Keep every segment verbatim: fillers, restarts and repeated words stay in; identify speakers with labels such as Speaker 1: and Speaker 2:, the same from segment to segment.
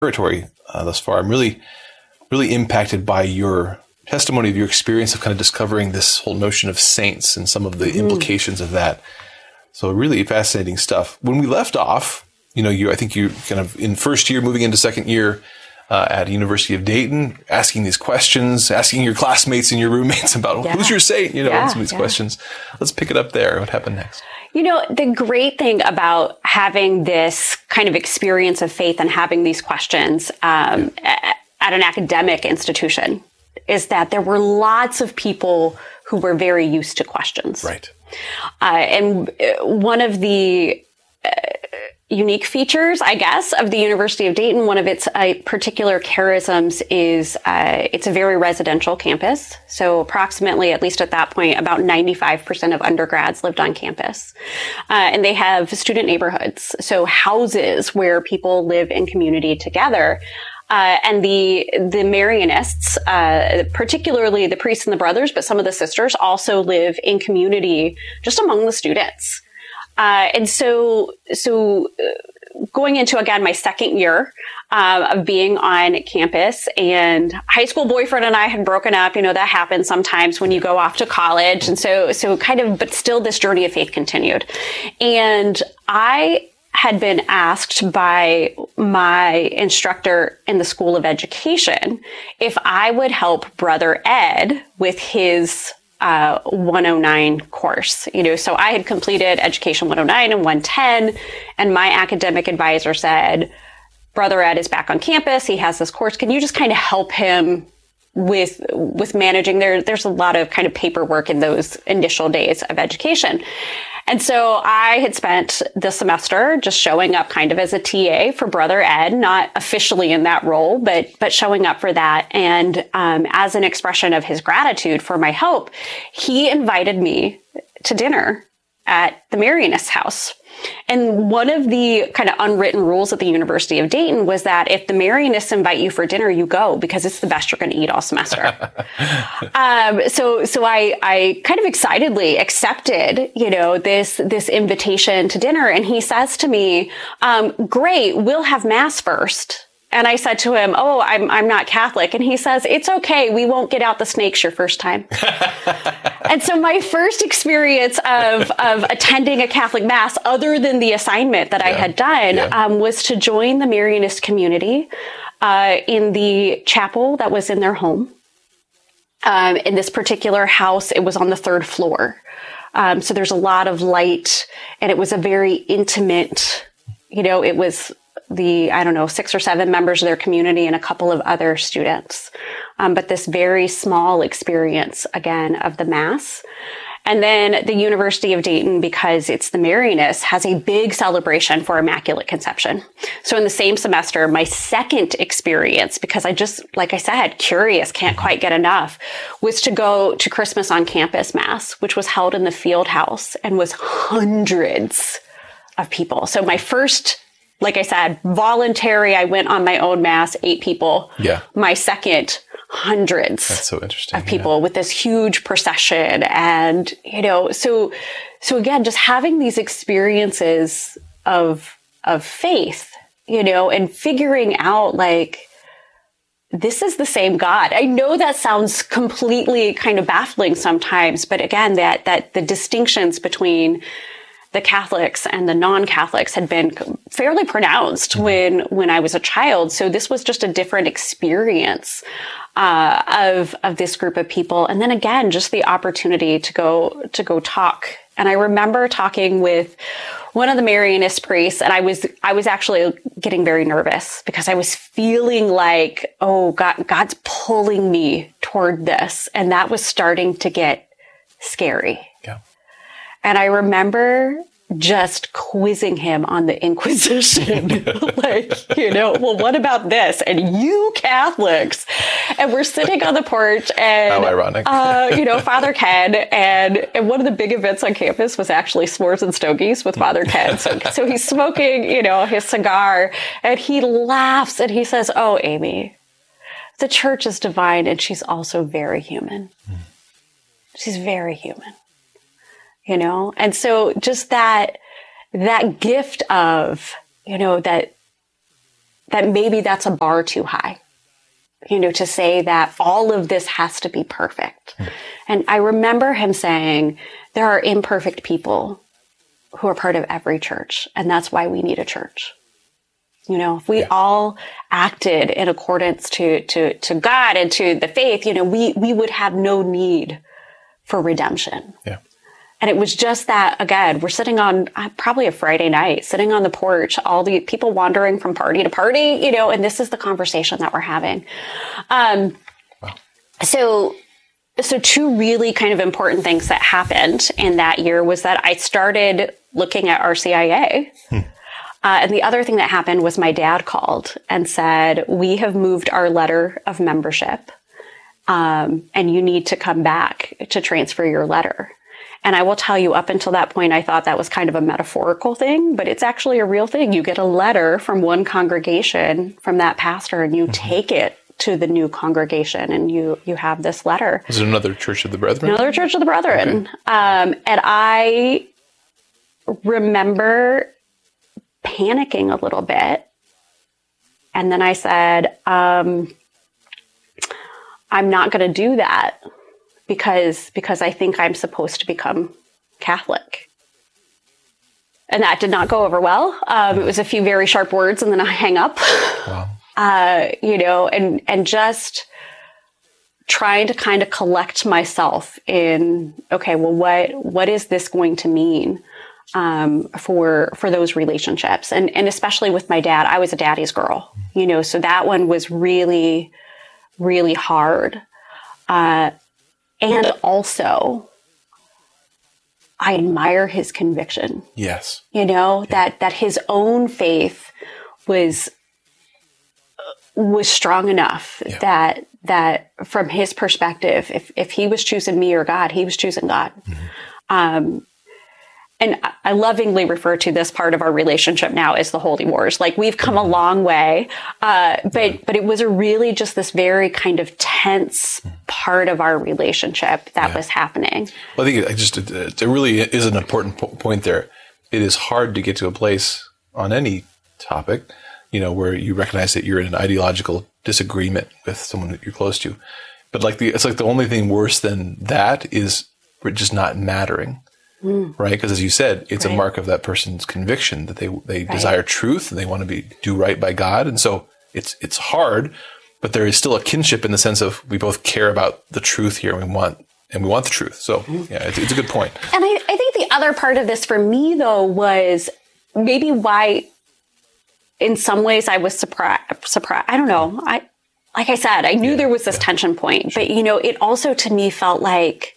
Speaker 1: territory uh, thus far. I'm really, really impacted by your testimony of your experience of kind of discovering this whole notion of saints and some of the mm-hmm. implications of that. So really fascinating stuff. When we left off, you know, you I think you kind of in first year, moving into second year uh, at University of Dayton, asking these questions, asking your classmates and your roommates about yeah. who's your saint, you know, yeah, some of these yeah. questions. Let's pick it up there. What happened next?
Speaker 2: You know, the great thing about having this kind of experience of faith and having these questions um, yeah. at an academic institution is that there were lots of people who were very used to questions.
Speaker 1: Right.
Speaker 2: Uh, and one of the uh, unique features, I guess, of the University of Dayton, one of its uh, particular charisms is uh, it's a very residential campus. So approximately, at least at that point, about ninety-five percent of undergrads lived on campus. Uh, and they have student neighborhoods, so houses where people live in community together. Uh, and the the Marianists, uh, particularly the priests and the brothers, but some of the sisters also live in community just among the students. Uh, and so, so going into, again, my second year uh, of being on campus, and high school boyfriend and I had broken up. You know, that happens sometimes when you go off to college. And so, so kind of, but still this journey of faith continued. And I had been asked by my instructor in the School of Education if I would help Brother Ed with his uh, one oh nine course. You know, so I had completed Education one oh nine and one ten, and my academic advisor said, Brother Ed is back on campus. He has this course. Can you just kind of help him with with managing? There, there's a lot of kind of paperwork in those initial days of education. And so I had spent the semester just showing up kind of as a T A for Brother Ed, not officially in that role, but but showing up for that. And um, as an expression of his gratitude for my help, he invited me to dinner at the Marianist house. And one of the kind of unwritten rules at the University of Dayton was that if the Marianists invite you for dinner, you go, because it's the best you're going to eat all semester. um, so, so I, I kind of excitedly accepted, you know, this, this invitation to dinner. And he says to me, um, great, we'll have mass first. And I said to him, oh, I'm, I'm not Catholic. And he says, it's okay. We won't get out the snakes your first time. And so my first experience of, of attending a Catholic mass, other than the assignment that yeah. I had done, yeah. um, was to join the Marianist community, uh, in the chapel that was in their home. Um, in this particular house, it was on the third floor. Um, so there's a lot of light, and it was a very intimate, you know, it was the, I don't know, six or seven members of their community and a couple of other students. Um, but this very small experience, again, of the Mass. And then the University of Dayton, because it's the Marianists, has a big celebration for Immaculate Conception. So in the same semester, my second experience, because I just, like I said, curious, can't quite get enough, was to go to Christmas on Campus Mass, which was held in the field house and was hundreds of people. So my first, like I said, voluntary, I went on my own mass, eight people.
Speaker 1: Yeah.
Speaker 2: My second, hundreds
Speaker 1: That's so interesting,
Speaker 2: of people yeah. with this huge procession. And, you know, so, so again, just having these experiences of, of faith, you know, and figuring out like, this is the same God. I know that sounds completely kind of baffling sometimes, but again, that, that the distinctions between the Catholics and the non-Catholics had been fairly pronounced when, when I was a child. So this was just a different experience, uh, of, of this group of people. And then again, just the opportunity to go, to go talk. And I remember talking with one of the Marianist priests, and I was, I was actually getting very nervous because I was feeling like, oh, God, God's pulling me toward this. And that was starting to get scary.
Speaker 1: Yeah.
Speaker 2: And I remember just quizzing him on the Inquisition. Like, you know, well, what about this? And you Catholics. And we're sitting on the porch and,
Speaker 1: how ironic.
Speaker 2: uh, you know, Father Ken. And, and one of the big events on campus was actually s'mores and stogies with Father Ken. So, so he's smoking, you know, his cigar, and he laughs and he says, oh, Amy, the church is divine and she's also very human. Mm. She's very human. You know, and so just that, that gift of, you know, that that maybe that's a bar too high, you know, to say that all of this has to be perfect. Mm. And I remember him saying, there are imperfect people who are part of every church, and that's why we need a church. You know, if we yeah. all acted in accordance to, to, to God and to the faith, you know, we, we would have no need for redemption.
Speaker 1: Yeah.
Speaker 2: And it was just that, again, we're sitting on uh, probably a Friday night, sitting on the porch, all the people wandering from party to party, you know, and this is the conversation that we're having. Um, wow. So, so two really kind of important things that happened in that year was that I started looking at R C I A. Hmm. Uh, and the other thing that happened was my dad called and said, we have moved our letter of membership, um, and you need to come back to transfer your letter. And I will tell you, up until that point, I thought that was kind of a metaphorical thing, but it's actually a real thing. You get a letter from one congregation from that pastor, and you mm-hmm. take it to the new congregation, and you you have this letter.
Speaker 1: Is it another Church of the Brethren?
Speaker 2: Another Church of the Brethren. Okay. Um, and I remember panicking a little bit. And then I said, um, I'm not going to do that because, because I think I'm supposed to become Catholic. And that did not go over well. Um, it was a few very sharp words and then I hang up, wow. uh, you know, and, and just trying to kind of collect myself in, okay, well, what, what is this going to mean? Um, for, for those relationships. And, and especially with my dad, I was a daddy's girl, you know, so that one was really, really hard. Uh, and also I admire his conviction.
Speaker 1: Yes.
Speaker 2: You know, yeah. that, that his own faith was, was strong enough yeah. that, that from his perspective, if, if he was choosing me or God, he was choosing God. Mm-hmm. Um, And I lovingly refer to this part of our relationship now as the Holy Wars. Like we've come a long way, uh, but but it was a really just this very kind of tense part of our relationship that yeah. was happening.
Speaker 1: Well, I think it just it really is an important po- point there. It is hard to get to a place on any topic, you know, where you recognize that you're in an ideological disagreement with someone that you're close to. But like the it's like the only thing worse than that is just not mattering. Mm. Right, because as you said, it's right. a mark of that person's conviction that they they right. desire truth and they want to be do right by God, and so it's it's hard, but there is still a kinship in the sense of we both care about the truth here, and we want and we want the truth. So yeah, it's, it's a good point.
Speaker 2: And I, I think the other part of this for me though was maybe why, in some ways, I was surprised. Surprised. I don't know. I like I said, I knew yeah, there was this yeah. tension point, but you know, it also to me felt like.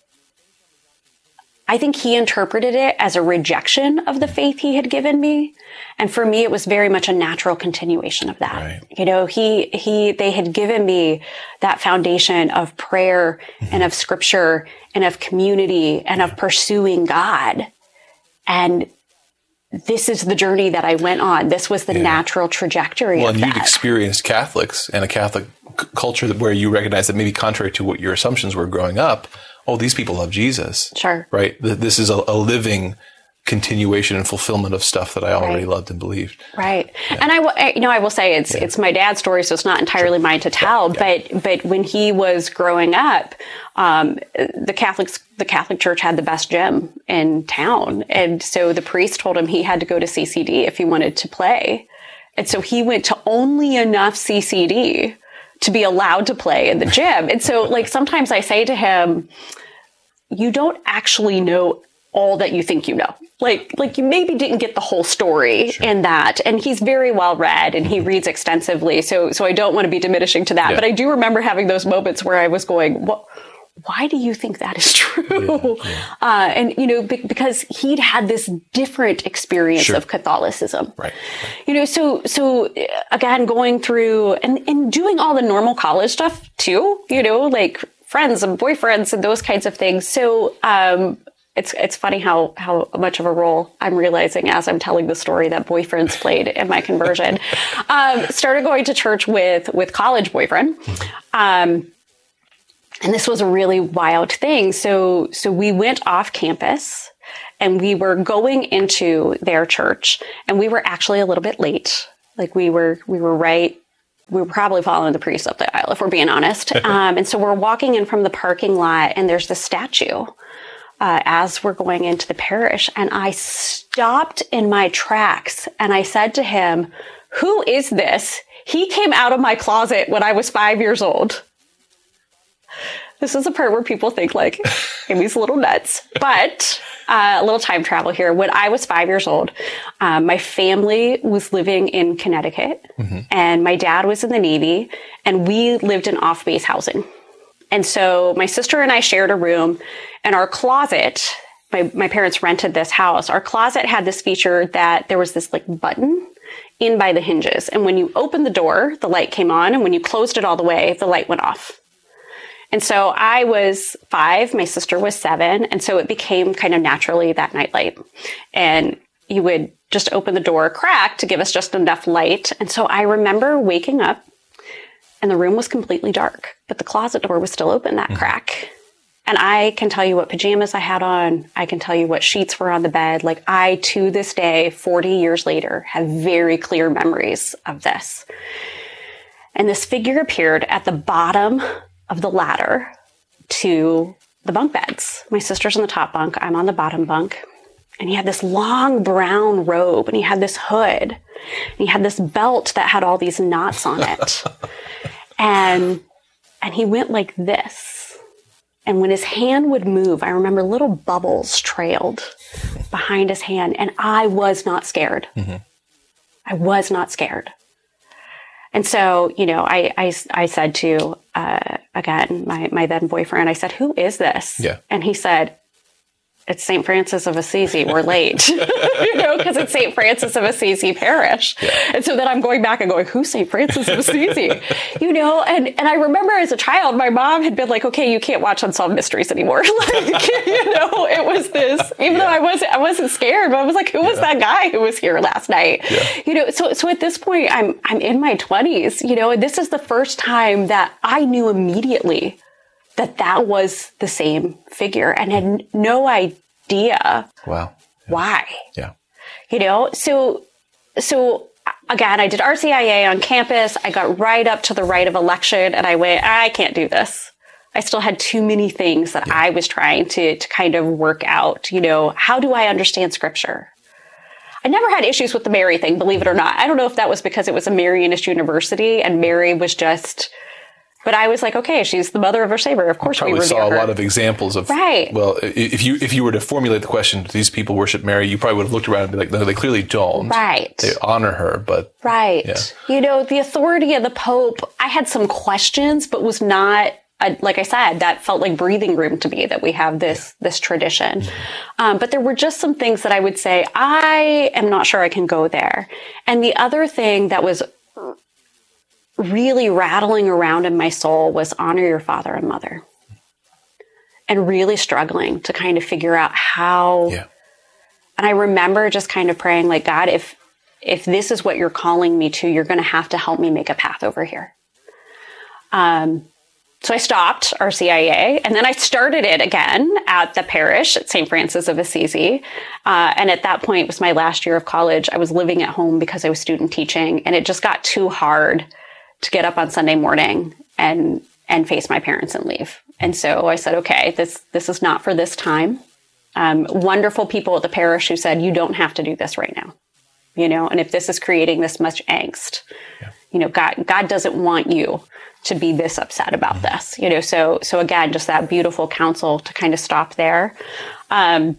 Speaker 2: I think he interpreted it as a rejection of the faith he had given me. And for me, it was very much a natural continuation of that. Right. You know, he, he, they had given me that foundation of prayer mm-hmm. and of scripture and of community and yeah. of pursuing God. And this is the journey that I went on. This was the yeah. natural trajectory
Speaker 1: well,
Speaker 2: of
Speaker 1: and
Speaker 2: that.
Speaker 1: You'd experienced Catholics and a Catholic c- culture that where you recognize that maybe contrary to what your assumptions were growing up, oh, these people love Jesus.
Speaker 2: Sure.
Speaker 1: Right? This is a, a living continuation and fulfillment of stuff that I already right. loved and believed.
Speaker 2: Right. Yeah. And I, w- you know, I will say it's, yeah. it's my dad's story, so it's not entirely sure. mine to tell, yeah. Yeah. but, but when he was growing up, um, the Catholics, the Catholic Church had the best gym in town. And so the priest told him he had to go to C C D if he wanted to play. And so he went to only enough C C D to be allowed to play in the gym. And so like sometimes I say to him, you don't actually know all that you think you know. Like, like you maybe didn't get the whole story sure. in that. And he's very well read and he reads extensively. So, so I don't want to be diminishing to that, yeah. but I do remember having those moments where I was going, what, why do you think that is true? Yeah, yeah. Uh, and, you know, be- because he'd had this different experience sure. of Catholicism.
Speaker 1: Right.
Speaker 2: You know, so, so again, going through and, and doing all the normal college stuff too, you know, like friends and boyfriends and those kinds of things. So, um, it's, it's funny how, how much of a role I'm realizing as I'm telling the story that boyfriends played in my conversion. um, started going to church with, with college boyfriend. Um, And this was a really wild thing. So, so we went off campus and we were going into their church and we were actually a little bit late Like we were, we were right. We were probably following the priest up the aisle, if we're being honest. Um, and so we're walking in from the parking lot, and there's this statue uh, as we're going into the parish. And I stopped in my tracks, and I said to him, "Who is this? He came out of my closet when I was five years old." This is the part where people think like, Amy's a little nuts, but uh, a little time travel here. When I was five years old, um, my family was living in Connecticut, mm-hmm. and my dad was in the Navy, and we lived in off-base housing. And so my sister and I shared a room, and our closet, my, my parents rented this house. Our closet had this feature that there was this like button in by the hinges. And when you opened the door, the light came on, and when you closed it all the way, the light went off. And so I was five, my sister was seven. And so it became kind of naturally that nightlight. And you would just open the door a crack to give us just enough light. And so I remember waking up and the room was completely dark, but the closet door was still open, that mm-hmm. crack. And I can tell you what pajamas I had on. I can tell you what sheets were on the bed. Like I, to this day, forty years later, have very clear memories of this. And this figure appeared at the bottom of the ladder to the bunk beds. My sister's on the top bunk. I'm on the bottom bunk. And he had this long brown robe, and he had this hood, and he had this belt that had all these knots on it. and, and he went like this. And when his hand would move, I remember little bubbles trailed behind his hand, and I was not scared. Mm-hmm. I was not scared. And so, you know, I, I, I said to, uh, again, my, my then boyfriend, I said, "Who is this?"
Speaker 1: Yeah.
Speaker 2: And he said, "It's Saint Francis of Assisi. We're late." You know, because it's Saint Francis of Assisi Parish. Yeah. And so then I'm going back and going, "Who's Saint Francis of Assisi?" You know, and, and I remember as a child, my mom had been like, "Okay, you can't watch Unsolved Mysteries anymore." Like, you know, it was this, even yeah. though I wasn't, I wasn't scared, but I was like, who was yeah. that guy who was here last night? Yeah. You know, so, so at this point, I'm, I'm in my twenties, you know, and this is the first time that I knew immediately that that was the same figure and had no idea
Speaker 1: wow. yeah.
Speaker 2: why.
Speaker 1: Yeah.
Speaker 2: You know, so, so again, I did R C I A on campus. I got right up to the right of election, and I went, I can't do this. I still had too many things that yeah. I was trying to, to kind of work out. You know, how do I understand scripture? I never had issues with the Mary thing, believe it or not. I don't know if that was because it was a Marianist university and Mary was just, but I was like, okay, she's the mother of our Savior. Of course, we revere her.
Speaker 1: Probably saw a lot of examples of,
Speaker 2: right.
Speaker 1: Well, if you if you were to formulate the question, do these people worship Mary? You probably would have looked around and be like, no, they clearly don't.
Speaker 2: Right.
Speaker 1: They honor her, but
Speaker 2: right.
Speaker 1: Yeah.
Speaker 2: You know, the authority of the Pope. I had some questions, but was not. Uh, like I said, that felt like breathing room to me that we have this, this tradition. Mm-hmm. Um, but there were just some things that I would say, I am not sure I can go there. And the other thing that was really rattling around in my soul was honor your father and mother. And really struggling to kind of figure out how,
Speaker 1: yeah.
Speaker 2: and I remember just kind of praying like, God, if, if this is what you're calling me to, you're going to have to help me make a path over here. Um, So I stopped R C I A, and then I started it again at the parish at Saint Francis of Assisi. Uh, and at that point, it was my last year of college. I was living at home because I was student teaching, and it just got too hard to get up on Sunday morning and and face my parents and leave. And so I said, okay, this this is not for this time. Um, wonderful people at the parish who said, you don't have to do this right now. You know, and if this is creating this much angst, yeah. you know, God God doesn't want you to be this upset about mm-hmm. this, you know, so, so again, just that beautiful counsel to kind of stop there. Um,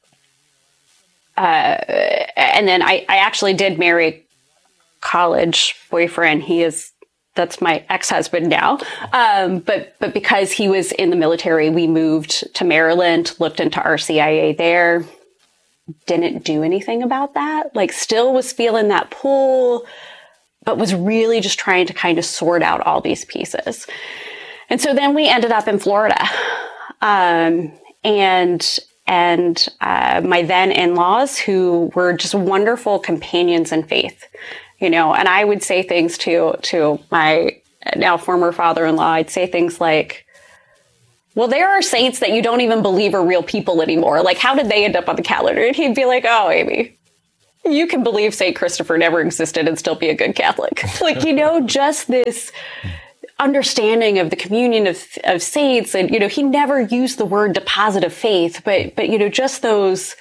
Speaker 2: uh, and then I, I actually did marry a college boyfriend. He is, that's my ex-husband now. Um, but, but because he was in the military, we moved to Maryland, looked into R C I A there, didn't do anything about that. Like still was feeling that pull, but was really just trying to kind of sort out all these pieces. And so then we ended up in Florida. Um, and and uh, my then in-laws, who were just wonderful companions in faith, you know, and I would say things to, to my now former father-in-law, I'd say things like, well, there are saints that you don't even believe are real people anymore. Like, how did they end up on the calendar? And he'd be like, oh, Amy, you can believe Saint Christopher never existed and still be a good Catholic. Like, you know, just this understanding of the communion of, of saints. And, you know, he never used the word deposit of faith, but, but, you know, just those,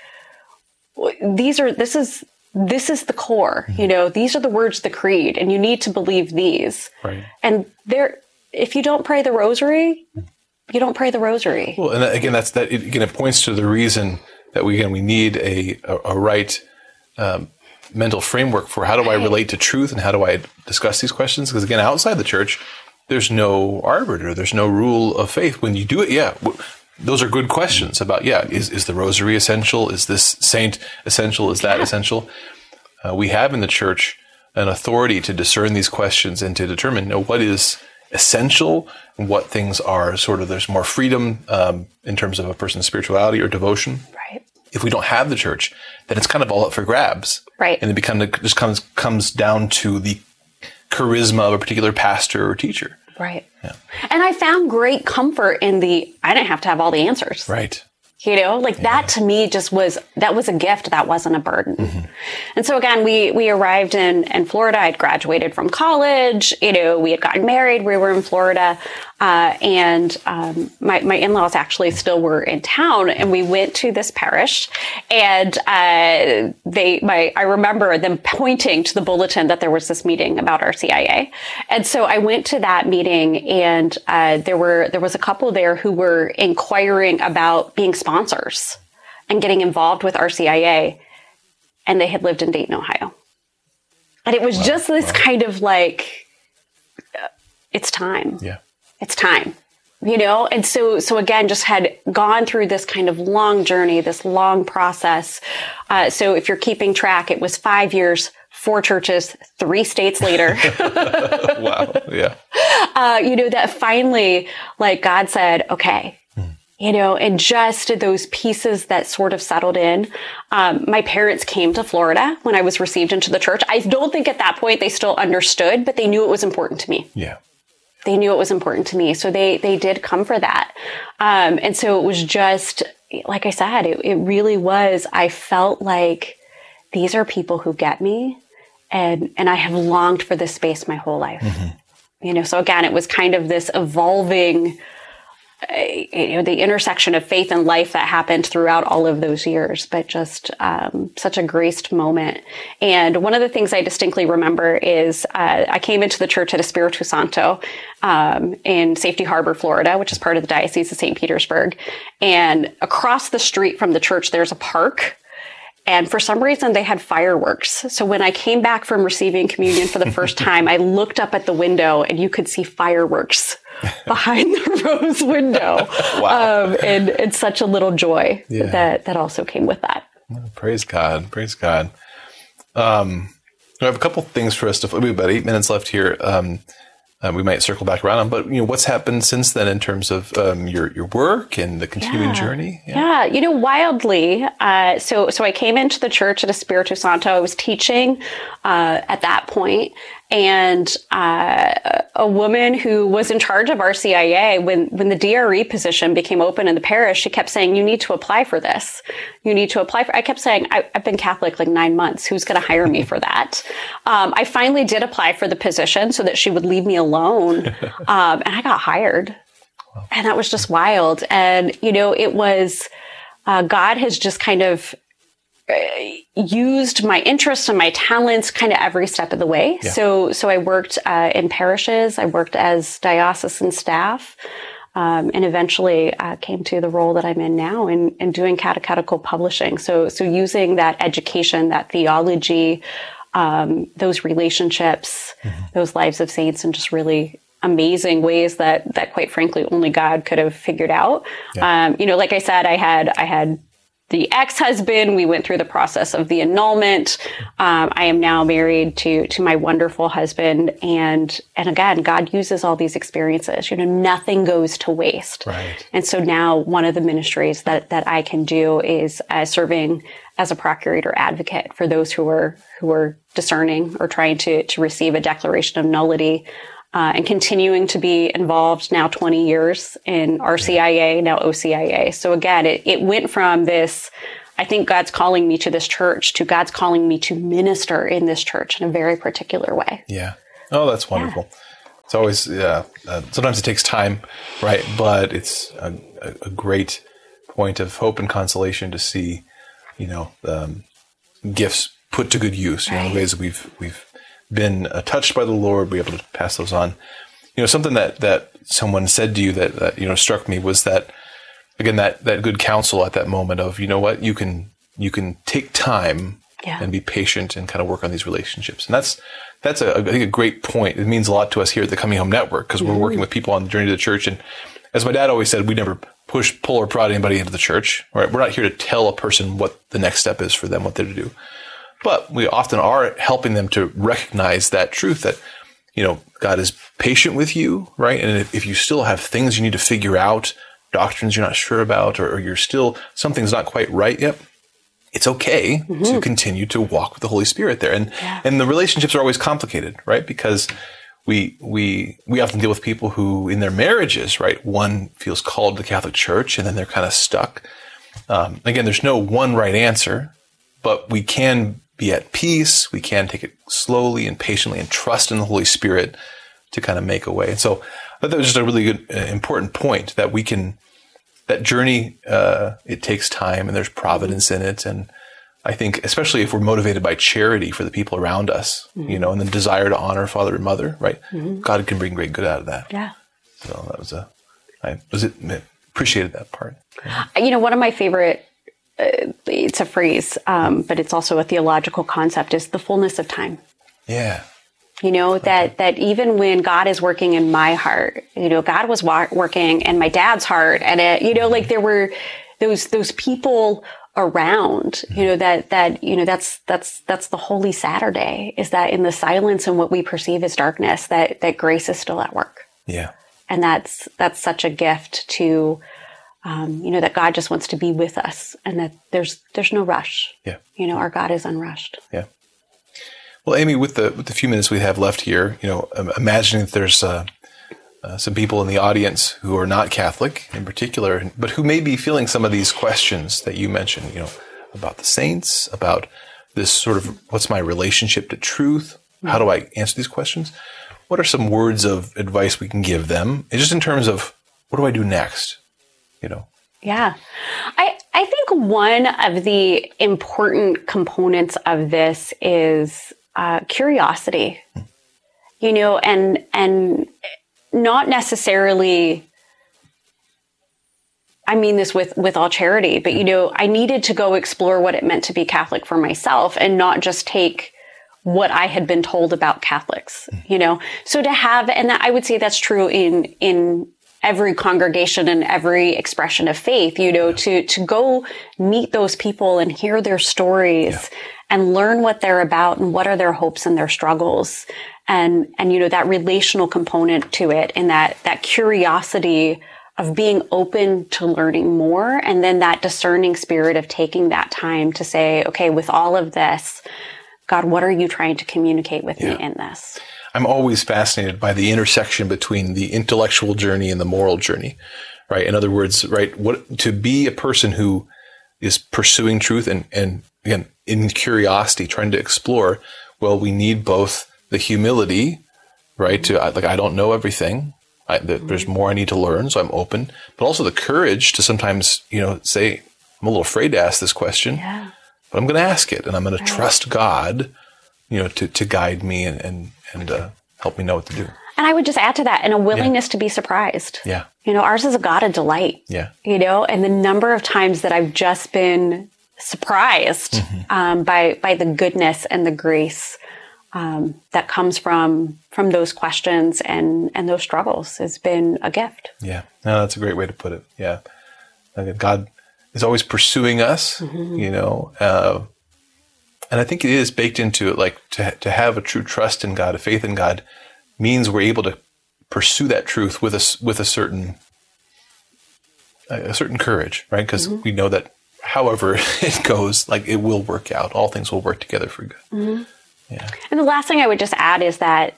Speaker 2: these are, this is, this is the core, you know, these are the words of the creed, and you need to believe these. Right. And there, if you don't pray the rosary, you don't pray the rosary.
Speaker 1: Well, and again, that's that. It, again, it points to the reason that we again we need a a, a right um, mental framework for how do I relate to truth and how do I discuss these questions? Because again, outside the church, there's no arbiter, there's no rule of faith. When you do it, yeah, w- those are good questions about yeah, is is the rosary essential? Is this saint essential? Is that yeah. essential? Uh, we have in the church an authority to discern these questions and to determine you know, what is essential and what things are sort of, there's more freedom um, in terms of a person's spirituality or devotion.
Speaker 2: Right.
Speaker 1: If we don't have the church, then it's kind of all up for grabs.
Speaker 2: Right.
Speaker 1: And it becomes, it just comes, comes down to the charisma of a particular pastor or teacher.
Speaker 2: Right.
Speaker 1: Yeah.
Speaker 2: And I found great comfort in the, I didn't have to have all the answers.
Speaker 1: Right.
Speaker 2: You know, like yeah. that to me just was, that was a gift. That wasn't a burden. Mm-hmm. And so again, we, we arrived in, in Florida. I'd graduated from college. You know, we had gotten married. We were in Florida. Uh, and, um, my, my in-laws actually still were in town, and we went to this parish, and, uh, they, my, I remember them pointing to the bulletin that there was this meeting about R C I A. And so I went to that meeting, and, uh, there were, there was a couple there who were inquiring about being sponsors and getting involved with R C I A. And they had lived in Dayton, Ohio. And it was wow, just this wow. kind of like, uh, it's time.
Speaker 1: Yeah.
Speaker 2: It's time, you know? And so, so again, just had gone through this kind of long journey, this long process. Uh, so if you're keeping track, it was five years, four churches, three states later.
Speaker 1: Wow. Yeah.
Speaker 2: Uh, you know, that finally, like God said, okay, you know, and just those pieces that sort of settled in. Um, my parents came to Florida when I was received into the church. I don't think at that point they still understood, but they knew it was important to me.
Speaker 1: Yeah.
Speaker 2: They knew it was important to me. So they, they did come for that. Um, and so it was just, like I said, it, it really was, I felt like these are people who get me, and, and I have longed for this space my whole life. Mm-hmm. You know, so again, it was kind of this evolving, you know, the intersection of faith and life that happened throughout all of those years, but just um, such a graced moment. And one of the things I distinctly remember is uh, I came into the church at Espiritu Santo um, in Safety Harbor, Florida, which is part of the Diocese of Saint Petersburg. And across the street from the church, there's a park. And for some reason, they had fireworks. So when I came back from receiving communion for the first time, I looked up at the window and you could see fireworks behind the rose window. Wow. Um, and it's such a little joy yeah. that, that also came with that.
Speaker 1: Well, praise God. Praise God. Um, I have a couple things for us to, we have about eight minutes left here. Um, Uh, we might circle back around on, but you know, what's happened since then in terms of um, your your work and the continuing
Speaker 2: yeah.
Speaker 1: journey?
Speaker 2: Yeah. yeah, you know, wildly. Uh, so so I came into the church at Espiritu Santo. I was teaching uh, at that point, and uh, a woman who was in charge of R C I A, when when the D R E position became open in the parish, she kept saying, "You need to apply for this. You need to apply for." I kept saying, I, "I've been Catholic like nine months. Who's going to hire me for that?" Um, I finally did apply for the position so that she would leave me alone. Alone, um, and I got hired, and that was just wild. And you know, it was uh, God has just kind of uh, used my interests and my talents, kind of every step of the way. Yeah. So, so I worked uh, in parishes. I worked as diocesan staff, um, and eventually uh, came to the role that I'm in now, in, in doing catechetical publishing. So, so using that education, that theology. Um, those relationships, mm-hmm. those lives of saints in just really amazing ways that, that quite frankly, only God could have figured out. Yeah. Um, you know, like I said, I had, I had the ex-husband. We went through the process of the annulment. Um, I am now married to, to my wonderful husband. And, and again, God uses all these experiences, you know, nothing goes to waste.
Speaker 1: Right.
Speaker 2: And so now one of the ministries that, that I can do is uh, serving as a procurator advocate for those who are, who are discerning or trying to, to receive a declaration of nullity, uh, and continuing to be involved now twenty years in R C I A, now O C I A. So again, it, it went from this, I think God's calling me to this church, to God's calling me to minister in this church in a very particular way.
Speaker 1: Yeah. Oh, that's wonderful. Yeah. It's always, yeah. Uh, sometimes it takes time, right? But it's a, a great point of hope and consolation to see, you know, um, gifts put to good use. You right. know, the ways that we've we've been uh, touched by the Lord, we're able to pass those on. You know, something that that someone said to you that, that you know struck me was that, again, that that good counsel at that moment of, you know what, you can you can take time yeah. and be patient and kind of work on these relationships, and that's that's a, I think a great point. It means a lot to us here at the Coming Home Network because mm-hmm. we're working with people on the journey to the church, and as my dad always said, we never push, pull, or prod anybody into the church. Right? We're not here to tell a person what the next step is for them, what they're to do. But we often are helping them to recognize that truth that, you know, God is patient with you, right? And if, if you still have things you need to figure out, doctrines you're not sure about, or, or you're still, something's not quite right yet, it's okay mm-hmm. to continue to walk with the Holy Spirit there. And, yeah. and the relationships are always complicated, right? Because we, we, we often deal with people who in their marriages, right? One feels called to the Catholic Church and then they're kind of stuck. Um, again, there's no one right answer, but we can be at peace. We can take it slowly and patiently and trust in the Holy Spirit to kind of make a way. And so I thought that was just a really good, uh, important point that we can, that journey, uh, it takes time and there's providence in it. And I think, especially if we're motivated by charity for the people around us, mm-hmm. you know, and the desire to honor father and mother, right? Mm-hmm. God can bring great good out of that.
Speaker 2: Yeah.
Speaker 1: So that was a, I was it, appreciated that part. Yeah.
Speaker 2: You know, one of my favorite Uh, it's a phrase, um, but it's also a theological concept, is the fullness of time.
Speaker 1: Yeah.
Speaker 2: You know, okay. that, that even when God is working in my heart, you know, God was wa- working in my dad's heart, and it, you know, like there were those, those people around, you know, that, that, you know, that's, that's, that's the Holy Saturday, is that in the silence and what we perceive as darkness, that, that grace is still at work.
Speaker 1: Yeah.
Speaker 2: And that's, that's such a gift to, Um, you know, that God just wants to be with us and that there's, there's no rush.
Speaker 1: Yeah.
Speaker 2: You know, our God is unrushed.
Speaker 1: Yeah. Well, Amy, with the, with the few minutes we have left here, you know, um, imagining that there's, uh, uh, some people in the audience who are not Catholic in particular, but who may be feeling some of these questions that you mentioned, you know, about the saints, about this sort of, what's my relationship to truth? How do I answer these questions? What are some words of advice we can give them? And just in terms of, what do I do next? You know?
Speaker 2: Yeah. I, I think one of the important components of this is uh, curiosity, hmm. you know, and, and not necessarily, I mean this with, with all charity, but, you know, I needed to go explore what it meant to be Catholic for myself and not just take what I had been told about Catholics, hmm. you know, so to have, and I would say that's true in, in, every congregation and every expression of faith, you know, to, to go meet those people and hear their stories yeah. and learn what they're about and what are their hopes and their struggles. And, and, you know, that relational component to it and that, that curiosity of being open to learning more. And then that discerning spirit of taking that time to say, okay, with all of this, God, what are you trying to communicate with yeah. me in this?
Speaker 1: I'm always fascinated by the intersection between the intellectual journey and the moral journey, right? In other words, right, what to be a person who is pursuing truth and, and again, in curiosity, trying to explore, well, we need both the humility, right? To like, I don't know everything. I, there's more I need to learn, so I'm open, but also the courage to sometimes, you know, say, I'm a little afraid to ask this question,
Speaker 2: yeah.
Speaker 1: but I'm going to ask it and I'm going right. to trust God, you know, to, to guide me and, and, and uh, help me know what to do.
Speaker 2: And I would just add to that, and a willingness yeah. to be surprised.
Speaker 1: Yeah.
Speaker 2: You know, ours is a God of delight.
Speaker 1: Yeah.
Speaker 2: You know, and the number of times that I've just been surprised mm-hmm. um, by by the goodness and the grace um, that comes from from those questions and and those struggles has been a gift.
Speaker 1: Yeah. No, that's a great way to put it. Yeah. Like God is always pursuing us, mm-hmm. you know, uh, and I think it is baked into it, like to to have a true trust in God, a faith in God, means we're able to pursue that truth with a with a certain a certain courage, right? Because mm-hmm. we know that however it goes, like it will work out. All things will work together for good. Mm-hmm. Yeah.
Speaker 2: And the last thing I would just add is that that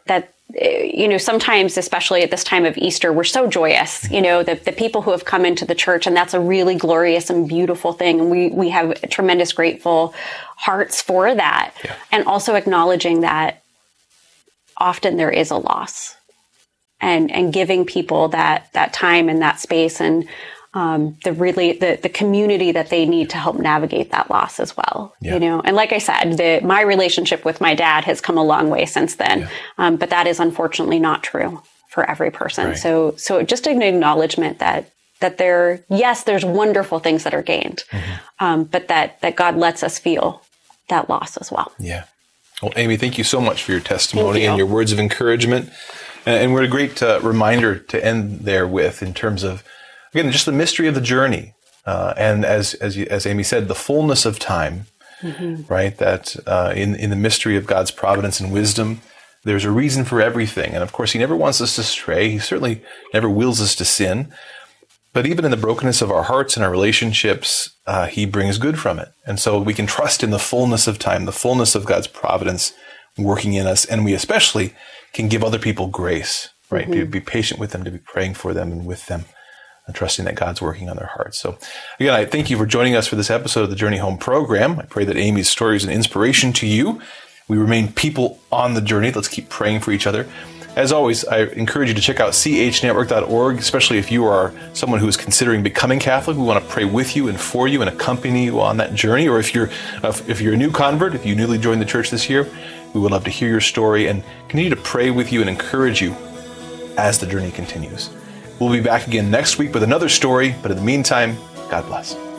Speaker 2: you know, sometimes, especially at this time of Easter, we're so joyous, you know, the, the people who have come into the church, and that's a really glorious and beautiful thing. And we, we have tremendous grateful hearts for that. Yeah. And also acknowledging that often there is a loss, and, and giving people that, that time and that space, and Um, the really the, the community that they need to help navigate that loss as well. Yeah. You know, and like I said, the, my relationship with my dad has come a long way since then, yeah. um, but that is unfortunately not true for every person. Right. So, so just an acknowledgement that that there, yes, there's wonderful things that are gained, mm-hmm. um, but that that God lets us feel that loss as well.
Speaker 1: Yeah. Well, Amy, thank you so much for your testimony you. and your words of encouragement, and, and what a great uh, reminder to end there with in terms of, again, just the mystery of the journey, uh, and as as you, as Amy said, the fullness of time, mm-hmm. right? That uh, in in the mystery of God's providence and wisdom, there's a reason for everything, and of course, He never wants us to stray. He certainly never wills us to sin, but even in the brokenness of our hearts and our relationships, uh, He brings good from it, and so we can trust in the fullness of time, the fullness of God's providence working in us, and we especially can give other people grace, right? Mm-hmm. To be patient with them, to be praying for them and with them, and trusting that God's working on their hearts. So again, I thank you for joining us for this episode of the Journey Home program. I pray that Amy's story is an inspiration to you. We remain people on the journey. Let's keep praying for each other. As always, I encourage you to check out c h network dot org, especially if you are someone who is considering becoming Catholic. We want to pray with you and for you and accompany you on that journey. Or if you're if you're a new convert, if you newly joined the church this year, we would love to hear your story and continue to pray with you and encourage you as the journey continues. We'll be back again next week with another story, but in the meantime, God bless.